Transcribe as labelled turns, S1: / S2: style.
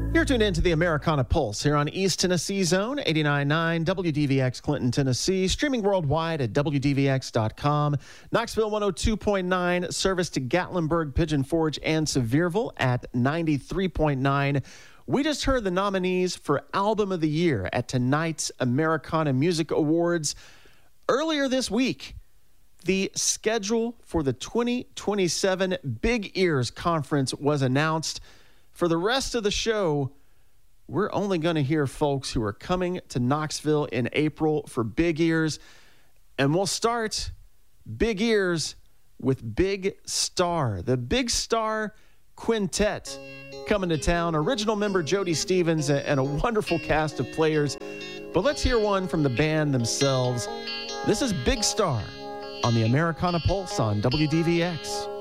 S1: You're tuned in to the Americana Pulse here on East Tennessee Zone, 89.9 WDVX Clinton, Tennessee, streaming worldwide at WDVX.com. Knoxville 102.9, service to Gatlinburg, Pigeon Forge, and Sevierville at 93.9. We just heard the nominees for Album of the Year at tonight's Americana Music Awards. Earlier this week, the schedule for the 2027 Big Ears Conference was announced. For the rest of the show, we're only going to hear folks who are coming to Knoxville in April for Big Ears. And we'll start Big Ears with Big Star. The Big Star Quintet coming to town. Original member Jody Stevens and a wonderful cast of players. But let's hear one from the band themselves. This is Big Star on the Americana Pulse on WDVX.